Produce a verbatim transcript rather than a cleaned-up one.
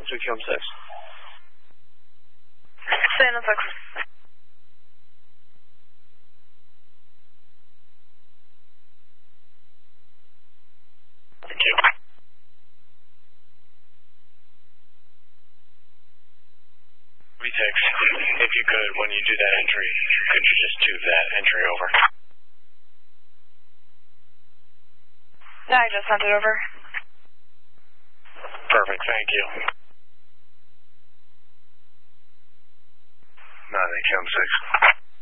two Q M six. San six. Thank you. V six, if you could, when you do that entry, could you just tube that entry over? Yeah, I just sent it over. Perfect, thank you. nine Q M six.